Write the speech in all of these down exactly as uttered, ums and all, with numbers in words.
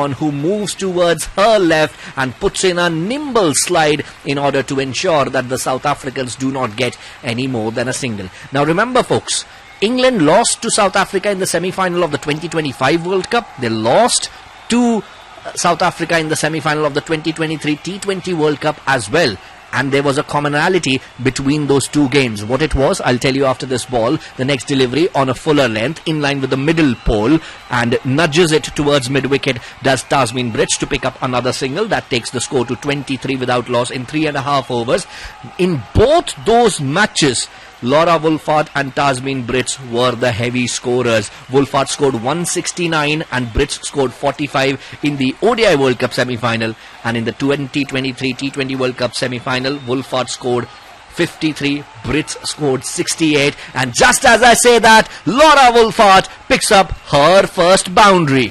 on, who moves towards her left and puts in a nimble slide in order to ensure that the South Africans do not get any more than a single. Now remember, folks, England lost to South Africa in the semi-final of the twenty twenty-five World Cup. They lost to South Africa in the semi-final of the twenty twenty-three T twenty World Cup as well. And there was a commonality between those two games. What it was, I'll tell you after this ball. The next delivery on a fuller length, in line with the middle pole, and nudges it towards mid-wicket, does Tasmin Brits to pick up another single. That takes the score to twenty-three without loss in three and a half overs. In both those matches, Laura Wolfart and Tasmin Brits were the heavy scorers. Wolfart scored one sixty-nine and Brits scored forty-five in the O D I World Cup semi-final, and in the twenty twenty-three T twenty World Cup semi-final, Wolfart scored fifty-three, Brits scored sixty-eight, and just as I say that, Laura Wolfart picks up her first boundary.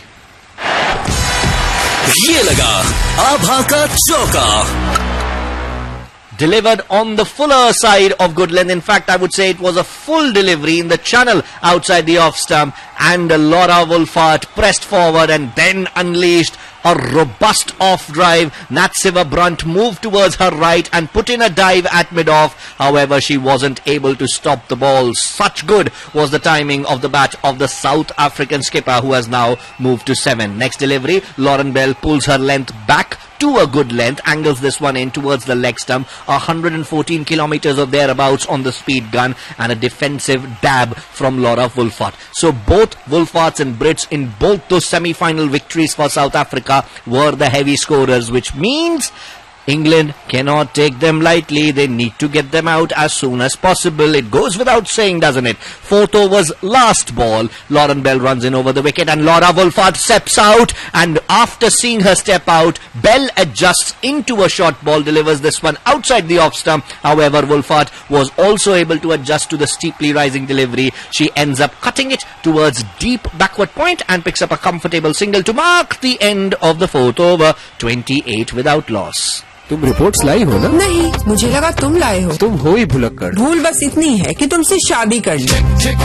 ये लगा आभा का चौका. Delivered on the fuller side of good length. In fact, I would say it was a full delivery in the channel outside the off stump, and Laura Wolfart pressed forward and then unleashed a robust off drive. Natsiva Brunt moved towards her right and put in a dive at mid-off. However, she wasn't able to stop the ball. Such good was the timing of the bat of the South African skipper, who has now moved to seven. Next delivery, Lauren Bell pulls her length back to a good length, angles this one in towards the leg stump. one hundred fourteen kilometers or thereabouts on the speed gun, and a defensive dab from Laura Wolfart. So both Wolfarts and Brits in both those semi-final victories for South Africa were the heavy scorers, which means England cannot take them lightly. They need to get them out as soon as possible. It goes without saying, doesn't it? Fourth over's last ball. Lauren Bell runs in over the wicket and Laura Wolfart steps out, and after seeing her step out, Bell adjusts into a short ball, delivers this one outside the off stump. However, Wolfart was also able to adjust to the steeply rising delivery. She ends up cutting it towards deep backward point and picks up a comfortable single to mark the end of the fourth over, twenty-eight without loss. तुम reports लाई हो ना? नहीं, मुझे लगा तुम लाए हो. तुम हो ही भुलक्कड़. भूल बस इतनी है कि तुमसे शादी कर ली.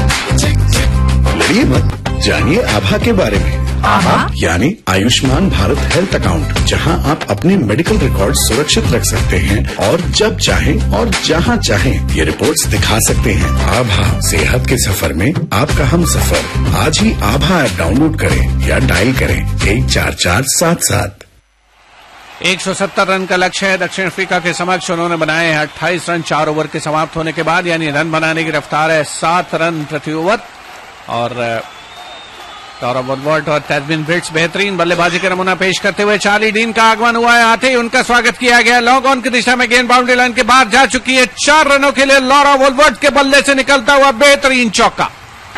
लड़िए मत, जानिए आभा के बारे में. आभा यानी आयुष्मान भारत हेल्थ अकाउंट, जहां आप अपने मेडिकल रिकॉर्ड सुरक्षित रख सकते हैं और जब चाहें और जहां चाहें ये रिपोर्ट्स दिखा सकते हैं. आभा, सेहत के सफर में आपका हम सफर. आज ही आभा ऐप डाउनलोड करें या डायल करें एक चार चार सात सात. एक सौ सत्तर रन का लक्ष्य है दक्षिण अफ्रीका के समक्ष. उन्होंने बनाए हैं अट्ठाईस रन चार ओवर के समाप्त होने के बाद, यानी रन बनाने की रफ्तार है सात रन प्रति ओवर. और लॉरा वोल्फार्ट और तस्मिन ब्रिट्स बेहतरीन बल्लेबाजी का नमूना पेश करते हुए चार्ली डीन का आगमन हुआ है. आते ही उनका स्वागत किया गया. लॉन्ग ऑन की दिशा में गेंद बाउंड्री लाइन के बाहर जा चुकी है. चार रनों के लिए लॉरा वोल्फार्ट के बल्ले से निकलता हुआ बेहतरीन चौका.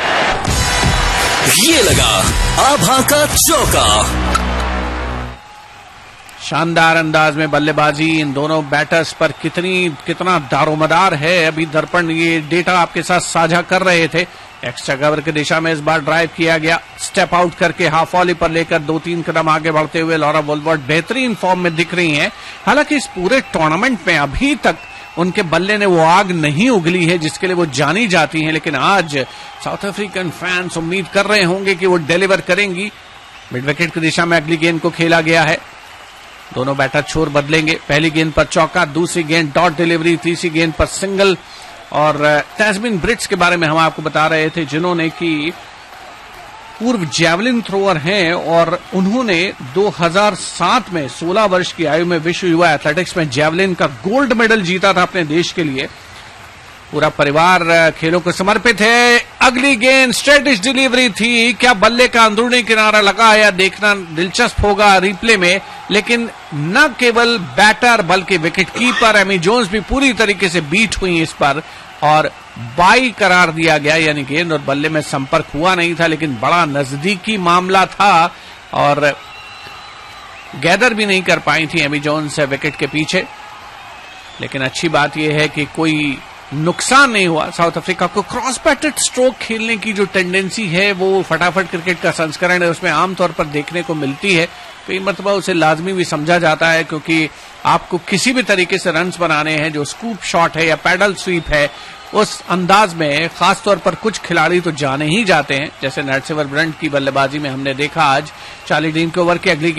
ये लगा आभा का चौका. शानदार अंदाज में बल्लेबाजी इन दोनों बैटर्स पर कितनी कितना दारोमदार है. अभी दर्पण ये डेटा आपके साथ साझा कर रहे थे. एक्स्ट्रा कवर की दिशा में इस बार ड्राइव किया गया. स्टेप आउट करके हाफ वॉली पर लेकर दो तीन कदम आगे बढ़ते हुए लॉरा वोल्फार्ट बेहतरीन फॉर्म में दिख रही हैं. हालांकि इस पूरे टूर्नामेंट में अभी तक उनके बल्ले ने वो आग नहीं उगली है जिसके लिए वो जानी जाती हैं, लेकिन आज साउथ अफ्रीकन फैंस उम्मीद कर रहे होंगे कि वो डिलीवर करेंगी. मिड विकेट की दिशा में अगली गेंद को खेला गया है. दोनों बैटर छोर बदलेंगे. पहली गेंद पर चौका, दूसरी गेंद डॉट डिलीवरी, तीसरी गेंद पर सिंगल. और तस्मिन ब्रिट्स के बारे में हम आपको बता रहे थे, जिन्होंने कि पूर्व जैवलिन थ्रोअर हैं और उन्होंने दो हज़ार सात में सोलह वर्ष की आयु में विश्व युवा एथलेटिक्स में जैवलिन का गोल्ड मेडल जीता था अपने देश के लिए. पूरा परिवार खेलों को समर्पित है. अगली गेंद स्ट्रेटिश डिलीवरी थी. क्या बल्ले का अंदरूनी किनारा लगा है या देखना दिलचस्प होगा रिप्ले में. लेकिन न केवल बैटर बल्कि विकेट कीपर एमी जोन्स भी पूरी तरीके से बीट हुई इस पर और बाई करार दिया गया, यानी गेंद और बल्ले में संपर्क हुआ नहीं था, लेकिन बड़ा नजदीकी मामला था और गैदर भी नहीं कर पाई थी एमी जोन्स विकेट के पीछे. लेकिन अच्छी बात यह है कि कोई नुकसान नहीं हुआ. साउथ अफ्रीका को क्रॉस बैटेड स्ट्रोक खेलने की जो टेंडेंसी है वो फटाफट क्रिकेट का संस्करण है उसमें आमतौर पर देखने को मिलती है. कई मरतबा उसे लाजमी भी समझा जाता है, क्योंकि आपको किसी भी तरीके से रन्स बनाने हैं. जो स्कूप शॉट है या पैडल स्वीप है, उस अंदाज में खासतौर पर कुछ खिलाड़ी तो जाने ही जाते हैं, जैसे नटसिवर ब्रंट की बल्लेबाजी में हमने देखा आज. चार्ली डीन के ओवर की अगली